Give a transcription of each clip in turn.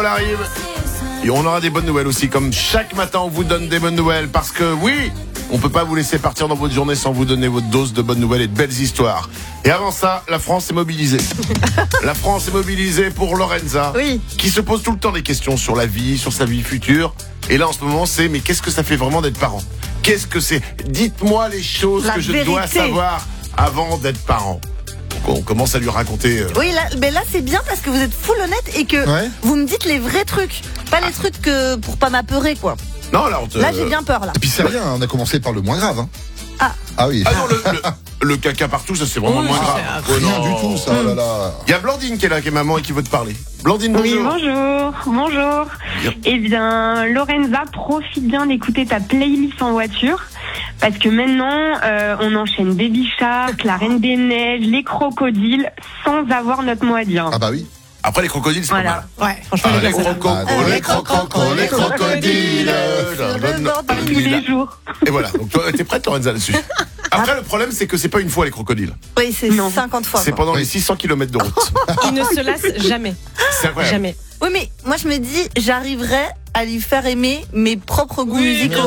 On arrive. Et on aura des bonnes nouvelles aussi, comme chaque matin on vous donne des bonnes nouvelles, parce que oui, on peut pas vous laisser partir dans votre journée sans vous donner votre dose de bonnes nouvelles et de belles histoires. Et avant ça, la France est mobilisée. La France est mobilisée pour Lorenza, qui se pose tout le temps des questions sur la vie, sur sa vie future. Et là en ce moment c'est, mais qu'est-ce que ça fait vraiment d'être parent? Qu'est-ce que c'est? Dites-moi les choses que je dois savoir avant d'être parent. Donc on commence à lui raconter. Oui, là c'est bien parce que vous êtes full honnête et que vous me dites les vrais trucs. Pas les trucs que pour pas m'apeurer, quoi. Non, là j'ai bien peur, là. Et puis c'est rien, on a commencé par le moins grave. Hein. Ah oui. Ah non, le caca partout, ça c'est vraiment moins grave. Rien du tout, ça. Oh là là. Il y a Blandine qui est là, qui est maman et qui veut te parler. Blandine, bonjour. Oui, bonjour. Eh bien, Lorenza, profite bien d'écouter ta playlist en voiture. Parce que maintenant, on enchaîne Baby Shark, La Reine des Neiges, les crocodiles, sans avoir notre mot à dire. Ah bah oui. Après les crocodiles, c'est pas mal. Ouais, franchement, les crocodiles. Tous les jours. Et voilà, donc toi, t'es prête, Lorenza, là-dessus? Après, le problème, c'est que c'est pas une fois les crocodiles. Oui, c'est 50 fois. C'est pendant les 600 km de route. Il ne se lasse jamais. C'est incroyable. Jamais. Oui, mais moi je me dis, j'arriverai à lui faire aimer mes propres goûts musicaux.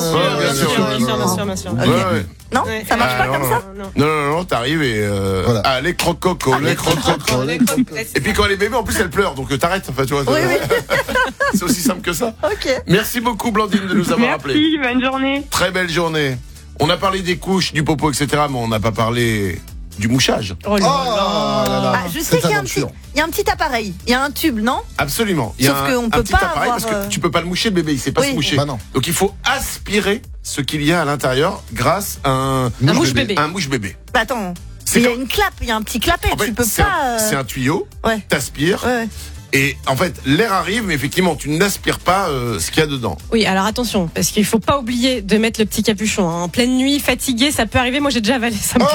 Bien sûr. Ouais. Non, ça marche pas comme ça. Non, t'arrives et voilà. Ah, les crococos, les crococos. Et puis quand elle est bébé, en plus elle pleure, donc t'arrêtes. Enfin, tu vois. Oui. C'est aussi simple que ça. Ok. Merci beaucoup, Blandine, de nous avoir appelé. Merci, bonne journée. Très belle journée. On a parlé des couches, du popo, etc., mais on n'a pas parlé du mouchage. Oh là là. Je sais qu'il y a un petit appareil, il y a un tube, non? Absolument. Il y a Sauf qu'on un peut petit pas appareil avoir, parce que tu peux pas le moucher, le bébé, il sait pas se moucher. Bah non. Donc il faut aspirer ce qu'il y a à l'intérieur grâce à un mouche-bébé. Un mouche-bébé. Bah attends, il y a une clappe, il y a un petit clapet, En fait, tu peux pas. C'est un tuyau, t'aspires. Ouais. Et en fait, l'air arrive, mais effectivement, tu n'aspires pas ce qu'il y a dedans. Oui, alors attention, parce qu'il faut pas oublier de mettre le petit capuchon. En pleine nuit, fatigué, ça peut arriver. Moi, j'ai déjà avalé ça.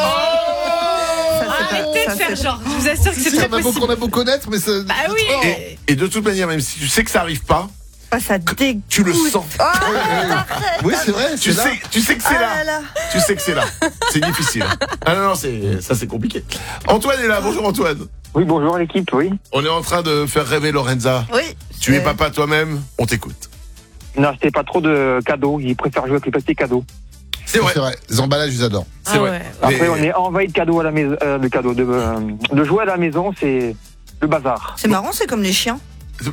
Arrêtez de faire genre. Je vous assure que c'est très possible. On a beau connaître, mais ça. Bah oui. Et de toute manière, même si tu sais que ça arrive pas, Ça dégoûte. tu le sens. Oui, c'est vrai. Tu sais que c'est là. Tu sais que c'est là. C'est difficile. Ah non, ça c'est compliqué. Antoine est là. Bonjour Antoine. Oui, bonjour l'équipe, oui. On est en train de faire rêver Lorenza. Oui. Tu es papa toi-même, on t'écoute. N'achetez pas trop de cadeaux, ils préfèrent jouer avec les petits cadeaux. C'est vrai. Les emballages, ils adorent. C'est vrai. Ouais. Après, on est envahi de cadeaux à la maison, de jouer à la maison, c'est le bazar. C'est marrant, c'est comme les chiens. Non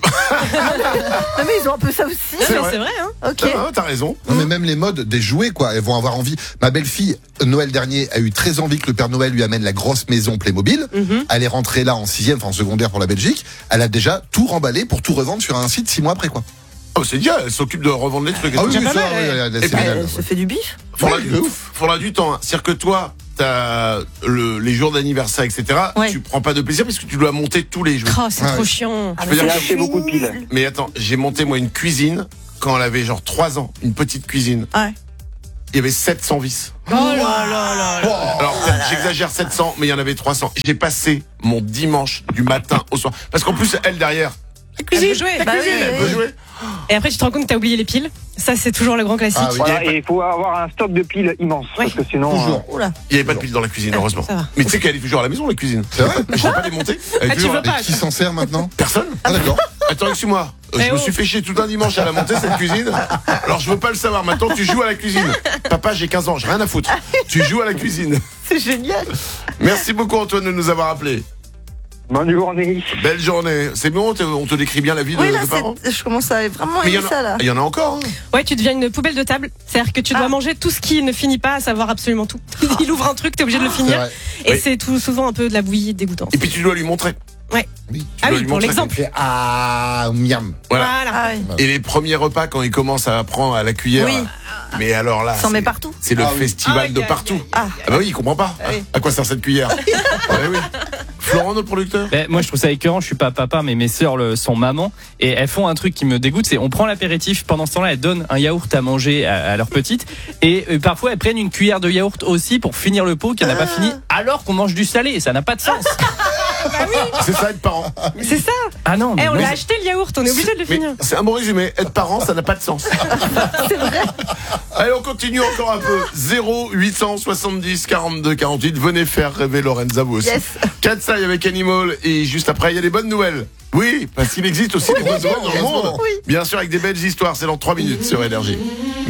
mais ils ont un peu ça aussi. C'est vrai, hein. Ok. Ah, t'as raison. Non, mais même les modes des jouets, quoi, elles vont avoir envie. Ma belle-fille, Noël dernier, a eu très envie que le Père Noël lui amène la grosse maison Playmobil. Elle est rentrée là en 6e, enfin en secondaire pour la Belgique. Elle a déjà tout remballé pour tout revendre sur un site 6 mois après, quoi. Oh, c'est bien, elle s'occupe de revendre les trucs. Ah oui, tout. ça, Et puis, elle Ça fait du bif. Faudra du temps. Hein. C'est-à-dire que toi, t'as les jours d'anniversaire, etc. Tu prends pas de plaisir parce que tu dois monter tous les jours. Oh, c'est trop chiant. Je peux dire J'ai que acheté beaucoup de piles. Mais attends, j'ai monté moi une cuisine quand elle avait genre 3 ans, une petite cuisine. Ouais. Il y avait 700 vis. Oh là là. Alors j'exagère 700, mais il y en avait 300. J'ai passé mon dimanche du matin au soir. Parce qu'en plus, elle derrière, Elle veut jouer. elle veut jouer. Et après, tu te rends compte que t'as oublié les piles. Ça, c'est toujours le grand classique. Ah oui. Voilà, et il faut avoir un stock de piles immense, parce que sinon... Toujours. Oula. Il n'y avait pas de pile dans la cuisine, heureusement. ça va. Mais tu sais qu'elle est toujours à la maison, la cuisine. C'est vrai? Je l'ai pas démontée. Elle est tu toujours veux là. pas? Et qui s'en sert maintenant? Personne. Ah d'accord. Attends, excuse-moi. Je me suis fait chier tout un dimanche à la monter cette cuisine. Alors je veux pas le savoir. Maintenant tu joues à la cuisine. Papa, j'ai 15 ans, j'ai rien à foutre. Tu joues à la cuisine. C'est génial. Merci beaucoup Antoine de nous avoir appelés. Bonne journée. Belle journée. C'est bon, on te décrit bien la vie Oui, de là, parents. je commence à vraiment Mais aimer ça, là. il y en a encore. Hein. Ouais, tu deviens une poubelle de table. C'est-à-dire que tu dois manger tout ce qui ne finit pas, à savoir absolument tout. Il ouvre un truc, t'es obligé de le finir. vrai. Et Oui. c'est tout souvent un peu de la bouillie dégoûtante. Et puis tu dois lui montrer. Ouais. Oui. Tu Ah dois oui, lui pour montrer. l'exemple. Ah, miam. Voilà. Ah ouais. Et les premiers repas quand il commence à prendre à la cuillère. Oui. Mais alors là, S'en met partout. c'est le festival de partout. Ah bah oui, il comprend pas. À quoi sert cette cuillère? Oui. Florent, notre producteur. Moi je trouve ça écœurant, je suis pas papa mais mes sœurs sont mamans et elles font un truc qui me dégoûte, c'est on prend l'apéritif, pendant ce temps-là elles donnent un yaourt à manger à leur petite et parfois elles prennent une cuillère de yaourt aussi pour finir le pot qui n'a pas fini alors qu'on mange du salé et ça n'a pas de sens. C'est ça être parent. C'est ça. Ah non, On l'a acheté le yaourt, on est obligé de le finir. C'est un bon résumé. Être parent, ça n'a pas de sens. C'est vrai. Allez, on continue encore un peu. 0870 42 48. Venez faire rêver Lorenza vous aussi. Yes. Katsai avec Animal. Et juste après, il y a des bonnes nouvelles. Oui, parce qu'il existe aussi des bonnes nouvelles dans le monde. Bien sûr, avec des belles histoires. C'est dans 3 minutes sur Énergie.